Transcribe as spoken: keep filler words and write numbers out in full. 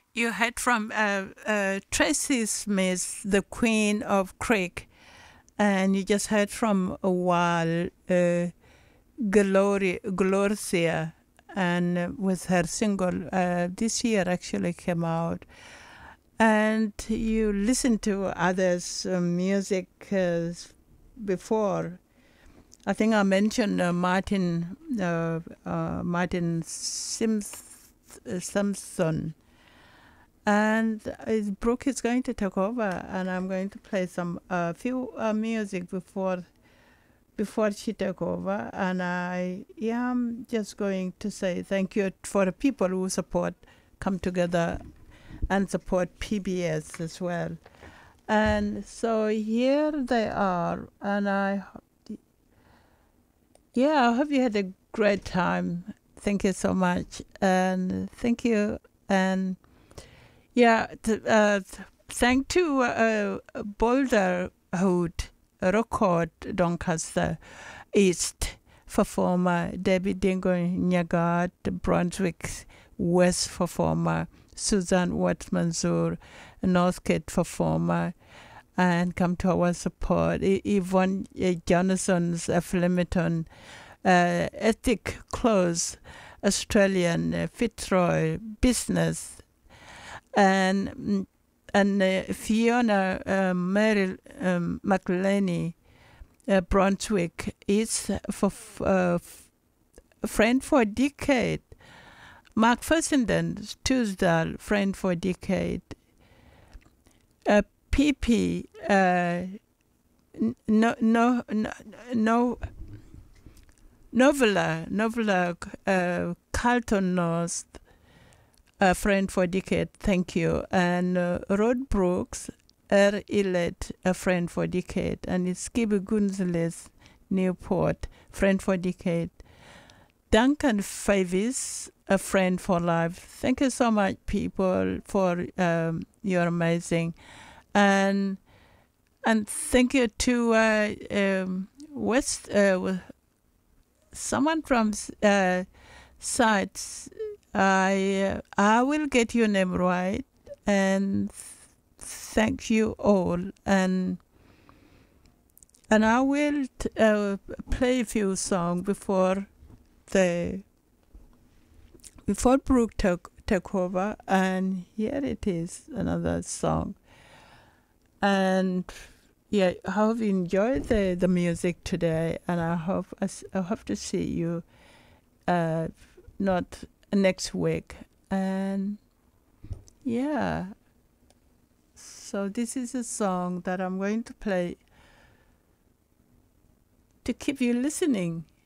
You heard from uh, uh, Tracy Smith, the Queen of Creek, and you just heard from a while uh, Gloria, Gloria, and uh, with her single uh, this year actually came out. And you listen to others' uh, music uh, before. I think I mentioned uh, Martin uh, uh, Martin Sims, uh, Simpson. And uh, Brooke is going to take over, and I'm going to play some a uh, few uh, music before before she take over. And I am just going to say thank you for the people who support, come together, and support P B S as well. And so here they are, and I, yeah, I hope you had a great time. Thank you so much, and thank you, and yeah, th- uh, th- thank to uh, Boulder Hood Record Doncaster East performer Debbie Dingo Nyagad, Brunswick West performer Susan Watts Manzour, Northgate performer, and come to our support. E- Yvonne uh, Jonason's uh, Flemington, uh, Ethic Close, Australian, uh, Fitzroy Business, and mm, and uh, Fiona uh, Mary um, McLenny, uh, Brunswick, is for f- uh, f- friend for a decade. Mark Fessenden, Tuesday, friend for a decade. Uh, P P, uh, n- no, no, no, no, Novella, Novella, uh, Carlton North, a friend for a decade, thank you. And uh, Rod Brooks, R. Illet, a friend for a decade. And it's Skibby Gonzalez, Newport, friend for a decade. Duncan Favis, a friend for life. Thank you so much, people, for um, you're amazing. And and thank you to uh, um, West, uh, someone from uh, sites. I uh, I will get your name right, and thank you all. And and I will t- uh, play a few songs before the before Brooke took took over. And here it is, another song. And yeah, I hope you enjoyed the, the music today, and I hope I, s- I hope to see you uh, not next week. And yeah, so this is a song that I'm going to play to keep you listening.